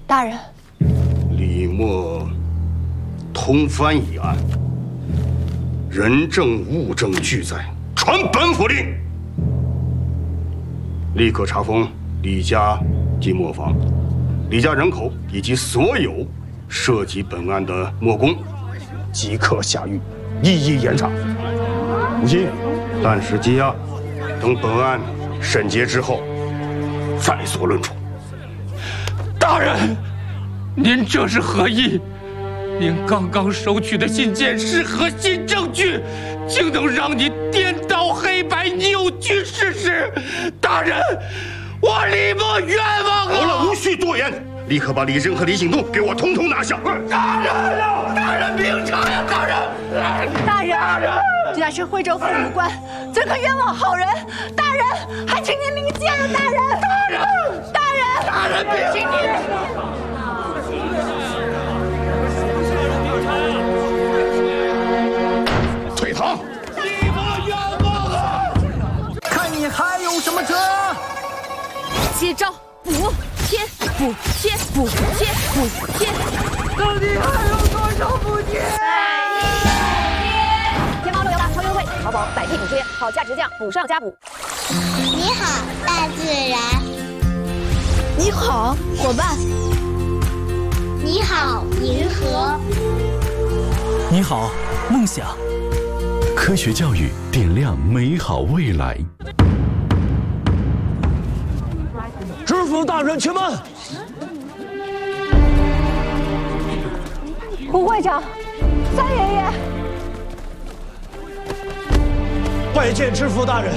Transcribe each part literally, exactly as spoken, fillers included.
大人， 李默通藩一案，人证物证俱在，传本府令，立刻查封李家及磨坊、李家人口以及所有涉及本案的墨工，即刻下狱，一一严查。无心，暂时羁押，等本案审结之后再做论处。 大人，您这是何意？您刚刚收取的信件是何新证据，竟能让你颠倒黑白、扭曲事实？大人，我李默冤枉啊！ 好了，无需多言，立刻把李真和李景栋给我统统拿下！ 大人，大人明察呀！大人， 大人，大人，这乃是徽州父母官，怎可冤枉好人？大人，还请您明鉴啊！大人， 大人， 大人， 大人别请您。 退堂！ 李默冤枉啊！ 看你还有什么辙？ 接招，补贴，补贴，补贴，补贴。 到底还有多少补贴？ 天猫六幺八超优惠，淘宝百亿补贴，好价值价，补上加补。 你好，大自然。 你好，伙伴。 你好，银河。 你好，梦想。科学教育点亮美好未来。 知府大人，且慢！ 胡会长，三爷爷， 拜见知府大人。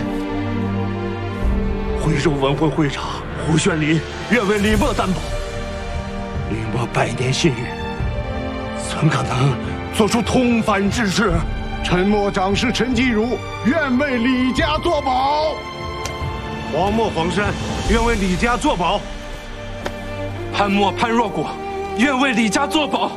徽州文会会长胡宣礼愿为李默担保。李默百年信誉，怎可能做出通藩之事？ 陈默长史陈继儒愿为李家作保。 黄墨黄山愿为李家作保。 潘默潘若果愿为李家作保。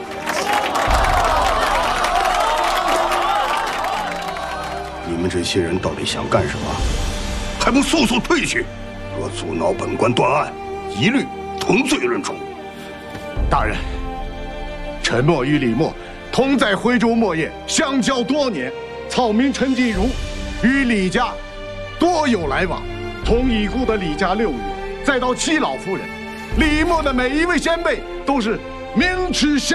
你们这些人到底想干什么？还不速速退去！若阻挠本官断案，一律同罪论处。 大人，陈默与李默同在徽州墨业相交多年，草民陈继儒与李家多有来往。从已故的李家六爷，再到七老夫人，李默的每一位先辈都是名齿相。